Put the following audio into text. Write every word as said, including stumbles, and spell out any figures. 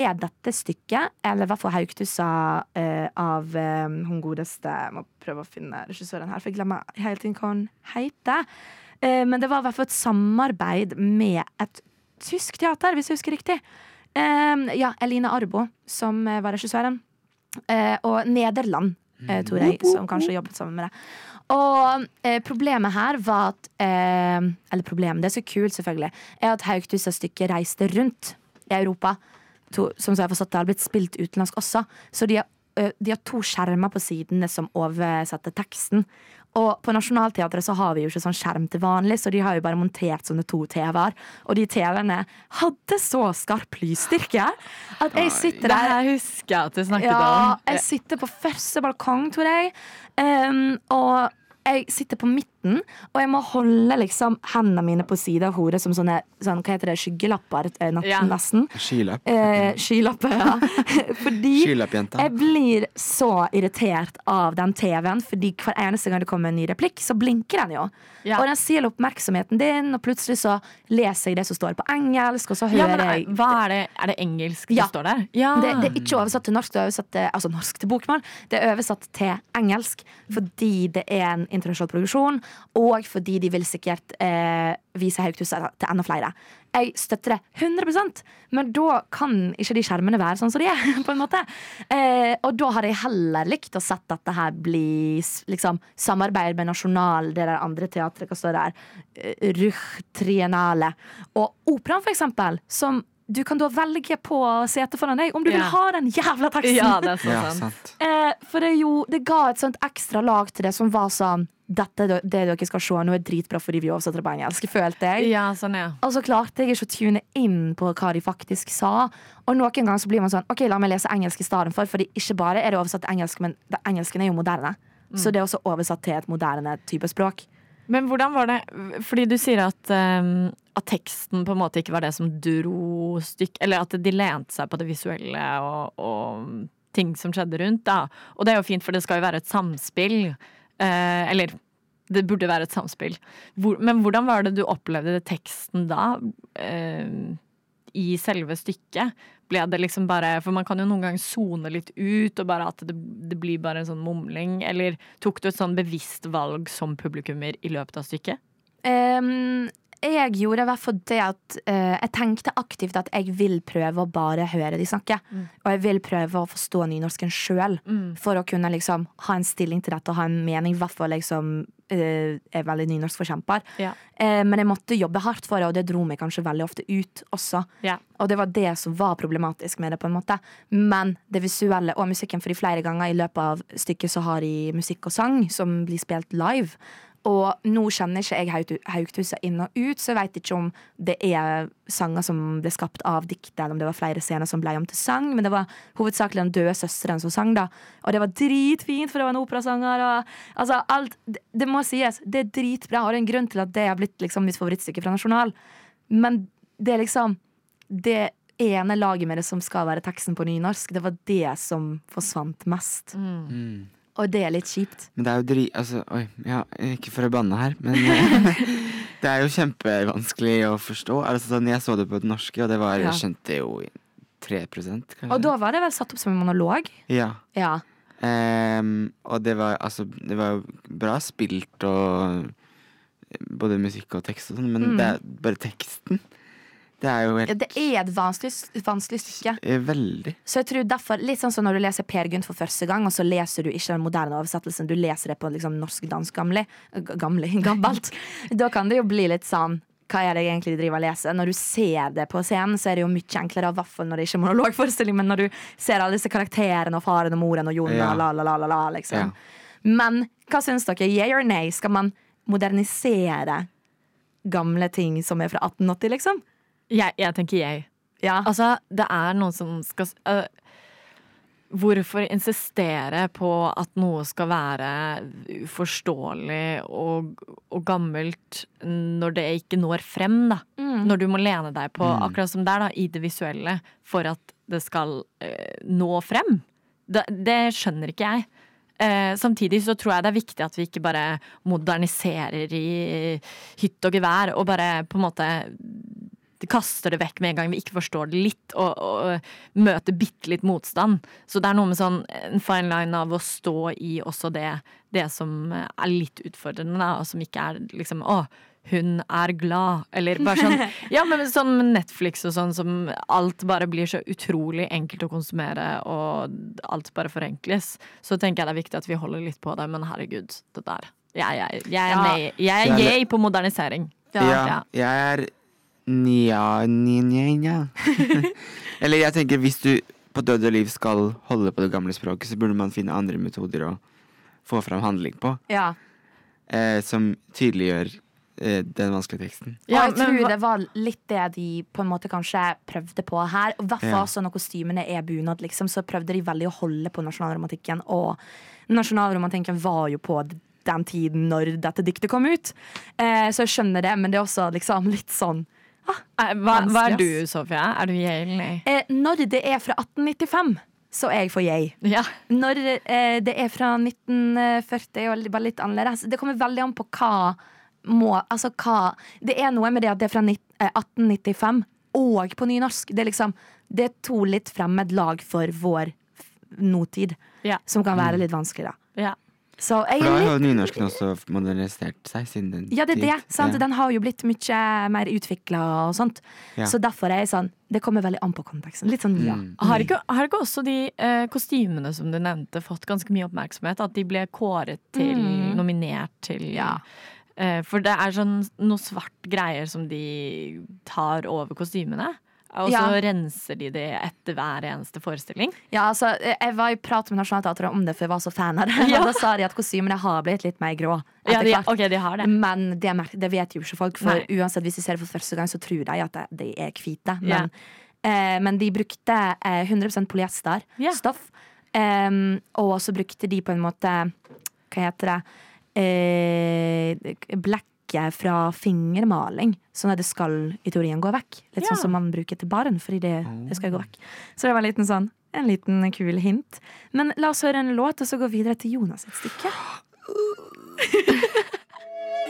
er dette stykket, eller hva for Haugtussa uh, av uh, hun godeste, jeg må prøve å finne regissøren her, for jeg glemmer hele tiden hva hun heter. Uh, men det var i hvert fall et samarbeid med et tysk teater, hvis jeg husker riktig. Uh, ja, Eline Arbo, som uh, var regissøren. Uh, og Nederland, uh, tror jeg, som kanskje jobbet sammen med det. Og uh, problemet her var at, uh, eller problemet, det er så kult selvfølgelig, er at Haugtussa-stykket reiste rundt i Europa, to, som så jeg har forstått, det har blitt spilt utenlandsk også. Så de har, uh, de har to skjermer på sidene som oversetter teksten. Og på Nationalteatret så har vi jo ikke sånn skjerm til vanlig, så de har jo bare montert sånne to T V-er. Og de T V-ene hadde så skarp lysstyrke at jeg sitter der. Det husker jeg at du snakket ja, om. Ja, jeg sitter på første balkong, tror jeg. Um, og jeg sitter på midten, og jeg må holde liksom hendene mine på siden av hodet som sånne, sånn, hva heter det, skyggelapper, eh, Ja. nesten. Skylapp. Eh, skylapper, ja. Fordi Skylappjenta. jeg blir så irritert av den T V-en, fordi hver eneste gang det kommer en ny replikk, så blinker den jo. Ja. Og den sier oppmerksomheten din, og plutselig så leser jeg det som står på engelsk, og så Ja, hører men er, jeg hva er det? Er det engelsk Ja. det står der? Ja. det, det er ikke oversatt til norsk, det er oversatt til, altså norsk til bokmål. Det er oversatt til engelsk fordi det er en internasjonal produksjon, og fordi de vil sikkert eh, vise Haugtussa til enda flere. Jeg støtter det hundre prosent, men da kan ikke de skjermene være sånn som de er, på en måte. Eh, og da har jeg heller likt å sett dette her bli liksom, samarbeid med Nasjonal, det der andre teatret, hva står der, eh, Ruch Triennale, og Operaen for eksempel, som du kan da velge på setet foran deg om du vil Ja. ha den jævla teksten. Ja, det er så Ja, sant. sant. Eh, for det, jo, det ga et sånt ekstra lag til det som var sånn, dette det dere skal se nå er dritbra fordi vi oversetter det på engelsk, følte jeg. Ja, sånn ja. Og så klarte jeg ikke å tune inn på hva de faktisk sa. Og noen gang så blir man sånn, ok, la meg lese engelsk i stedet for, fordi ikke bare er det oversatt til engelsk, men det, engelsken er jo moderne. Så det er også oversatt til et moderne type språk. Men hvordan var det, fordi du sier at, um, at teksten på en måte ikke var det som dro stykk, eller at de lente seg på det visuelle og, og ting som skjedde rundt da. Og det er jo fint, for det skal jo være et samspill, eh, eller det burde være et samspill. Hvor, men hvordan var det du opplevde det teksten da, eh, i selve stykket? Ble det liksom bare, for man kan jo noen ganger zone litt ut, og bare at det, det blir bare en sånn mumling, eller tok du et sånn bevisst valg som publikummer i løpet av stykket? Um, jeg gjorde i hvert fall det at uh, jeg tenkte aktivt at jeg vil prøve å bare høre de snakke. Mm. Og jeg vil prøve å forstå nynorsken selv, mm. for å kunne liksom ha en stilling til dette og ha en mening, i hvert fall liksom uh, er veldig nynorsk forkjemper. Ja. Uh, men jeg måtte jobbe hardt for det, og det dro meg kanskje veldig ofte ut også. Ja. Og det var det som var problematisk med det på en måte. Men det visuelle og musikken, fordi flere ganger i løpet av stykket så har de musikk og sang som blir spilt live. Og nå kjenner ikke jeg Haugtussa inn og ut, så jeg vet ikke om det er sanger som ble skapt av diktet, eller om det var flere scener som ble om til sang, men det var hovedsakelig den døde søsteren som sang da. Og det var dritfint, for det var en operasanger, og altså alt, det, det må sies, det er dritbra, og det er en grunn til at det har blitt liksom mitt favorittstykke fra Nasjonal. Men det er liksom, det ene laget med det som skal være teksten på nynorsk, det var det som forsvant mest. Mm. Mm. Og det er litt kjipt. Men det er jo dri... Altså, oi, ja, ikke for å banne her, men det er jo kjempevanskelig å forstå. Altså, sånn, jeg så det på det norske, og det var, Ja. jeg skjønte jo tre prosent, kanskje. Og da var det vel satt opp som en monolog? Ja. Ja. Ehm, og det var, altså, det var jo bra spilt, og både musikk og tekst og sånn, men Mm. det er bare teksten. Det er jo helt Ja, det er et vanskelig, vanskelig stykke. eh, veldig. Så jeg tror derfor, litt sånn som når du leser Per Gynt for første gang, og så leser du ikke den moderne oversettelsen, du leser det på liksom norsk, dansk, gamle, gamle, gammelt. Da kan det jo bli litt sånn, hva er det jeg egentlig driver og leser? Når du ser det på scenen, så er det jo mye enklere, i hvert fall når det ikke er monologforestilling, men når du ser alle disse karakterene, og faren og moren og Jon, Ja. la, la, la, la, la, liksom. Ja. Men hva synes dere? Yeah or nay? Skal man modernisere gamle ting som er fra atten åtti, liksom? Jeg, jeg tenker jeg. Ja. Altså, det er noen som skal uh, Hvorfor insistere på at noe skal være uforståelig og, og gammelt når det ikke når frem, da? Mm. Når du må lene deg på, Mm. akkurat som der da, i det visuelle, for at det skal uh, nå frem. Det, det skjønner ikke jeg. Eh, samtidig så tror jeg det er viktig at vi ikke bare moderniserer i hytt og gevær, og bare på en måte kaster det vekk med en gang vi ikke forstår det litt, og, og møter bitte litt motstand. Så det er noe med sånn en fine line av å stå i også det, det som er litt utfordrende, da, og som ikke er liksom å, hun er glad, eller bare sånn ja, men sånn med Netflix og sånn som alt bare blir så utrolig enkelt å konsumere, og alt bare forenkles. Så tenker jeg det er viktig at vi holder litt på det, men herregud, det der jeg, jeg, jeg er Ja. nei, jeg er yay på modernisering. Ja, Ja. jeg er nja, nja, nja, nja. Eller jeg tenker, hvis du på død og liv skal holde på det gamle språket, så burde man finne andre metoder å få fram handling på, Ja. eh, som tydeliggjør eh, den vanskelige teksten. Ja, og jeg men tror hva- det var litt det de på en måte kanskje prøvde på her. Og i hvert fall Ja. også når kostymene er bunad, liksom, så prøvde de veldig å holde på nasjonalromantikken. Og nasjonalromantikken var jo på den tiden når dette diktet kom ut. Eh, så jeg skjønner det, men det er også liksom litt sånn Eh, Hva, hva er Vanskelig, du, ass. Sofia? Er du yay eller nei? eh, Når det er fra atten nittifem, så er jeg for jeg. Ja. Når eh, det er fra nitten førti og bare litt annerledes, det kommer veldig an på hva må, altså hva det er noe med det at det er fra nitt- eh, atten nittifem og på nynorsk. Det er liksom Det er to litt fremmed lag for vår f- nåtid, Ja. som kan være litt vanskelig, da. Ja. Så jeg For da er litt har jo nynorsken også modernisert seg siden den Ja, det er det. tid. Sant? Ja. Den har jo blitt mye mer utvikla og sånt. Ja. Så derfor er jeg sånn Det kommer veldig an på konteksten. Litt sånn ja. Mm. Har ikke, har ikke også de eh, kostymene som du nevnte fått ganske mye oppmerksomhet? At de ble kåret til, Mm. nominert til Ja. eh, For det er sånn noe svart greier som de tar over kostymene. Og så Ja. renser de det etter hver eneste forestilling. Ja, altså, jeg var i prat med Nationaltheatret om det, for jeg var så fan av det. Ja. Og da sa de at kostymene har blitt litt mer grå Ja, etter de, hvert. ok, de har det. Men det, mer- det vet jo ikke folk, for Nei. uansett hvis de ser det for første gang, så tror de at det, de er hvite. Ja. Men, eh, men de brukte eh, hundre prosent polyester Ja. stoff, em, og så brukte de på en måte Hva heter det? Eh, blekket fra fingermaling, sånn at det skal i teorien gå vekk. Litt Ja. sånn som man bruker til barn, fordi det, det skal gå vekk. Så det var en liten sånn En liten kul hint. Men la oss høre en låt, og så gå videre til Jonas et stykke.